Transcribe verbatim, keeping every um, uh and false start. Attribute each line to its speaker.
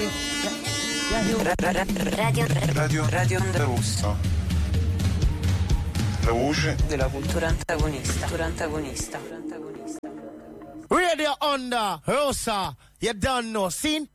Speaker 1: Radio Radio
Speaker 2: Radio Radio Onda Rossa. La voce
Speaker 1: della cultura antagonista. Cultura antagonista.
Speaker 3: Radio Onda Rossa. You don't know, seen?